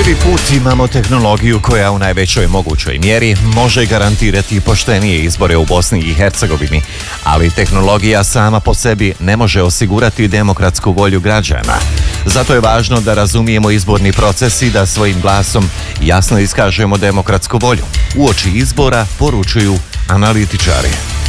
prvi put imamo tehnologiju koja u najvećoj mogućoj mjeri može garantirati poštenije izbore u Bosni i Hercegovini, ali tehnologija sama po sebi ne može osigurati demokratsku volju građana. Zato je važno da razumijemo izborni proces i da svojim glasom jasno iskažemo demokratsku volju. Uoči izbora poručuju analitičari.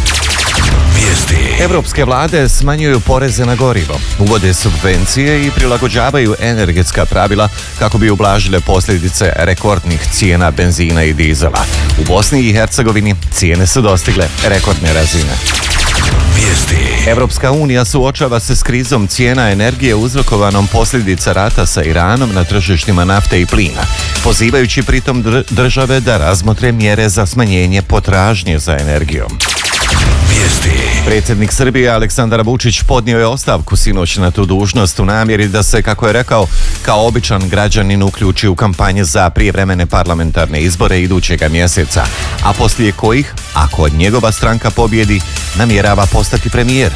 Evropske vlade smanjuju poreze na gorivo, uvode subvencije i prilagođavaju energetska pravila kako bi ublažile posljedice rekordnih cijena benzina i dizela. U Bosni i Hercegovini cijene su dostigle rekordne razine. Evropska unija suočava se s krizom cijena energije uzrokovanom posljedica rata sa Iranom na tržištima nafte i plina, pozivajući pritom države da razmotre mjere za smanjenje potražnje za energijom. Predsjednik Srbije Aleksandar Vučić podnio je ostavku sinoć na tu dužnost u namjeri da se, kako je rekao, kao običan građanin uključi u kampanje za prijevremene parlamentarne izbore idućega mjeseca, a poslije kojih, ako njegova stranka pobjedi, namjerava postati premijer.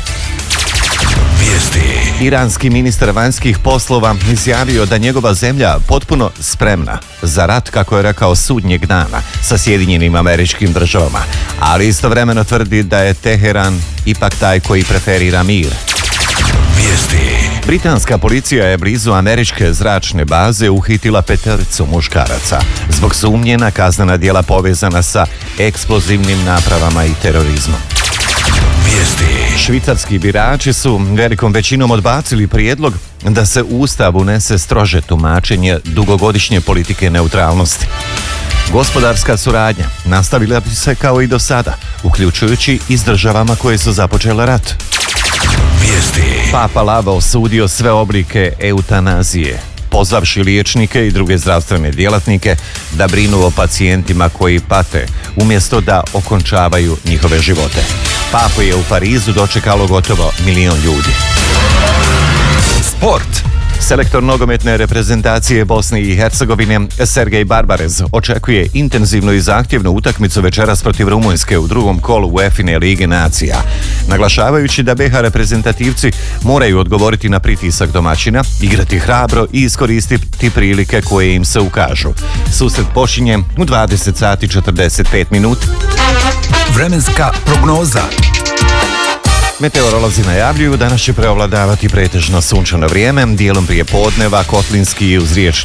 Iranski ministar vanjskih poslova izjavio da njegova zemlja potpuno spremna za rat, kako je rekao, sudnjeg dana sa Sjedinjenim Američkim Državama, ali istovremeno tvrdi da je Teheran ipak taj koji preferira mir. Britanska policija je blizu američke zračne baze uhitila 5 muškaraca zbog sumnje na kaznena djela povezana sa eksplozivnim napravama i terorizmom. Švicarski birači su velikom većinom odbacili prijedlog da se u Ustav unese strože tumačenje dugogodišnje politike neutralnosti. Gospodarska suradnja nastavila bi se kao i do sada, uključujući i s državama koje su započele rat. Papa Lava osudio sve oblike eutanazije, pozvavši liječnike i druge zdravstvene djelatnike da brinu o pacijentima koji pate, umjesto da okončavaju njihove živote. Papu je u Parizu dočekalo gotovo 1 milion ljudi. Sport. Selektor nogometne reprezentacije Bosne i Hercegovine Sergej Barbarez očekuje intenzivnu i zahtjevnu utakmicu večeras protiv Rumunjske u drugom kolu UEFA Lige nacija, naglašavajući da BiH reprezentativci moraju odgovoriti na pritisak domaćina, igrati hrabro i iskoristiti prilike koje im se ukažu. Susret počinje u 20 sati 45 minuta. Vremenska prognoza. Meteorolozi najavljuju danas će preovladavati pretežno sunčano vrijeme, dijelom prije podneva, kotlinski i uz riječni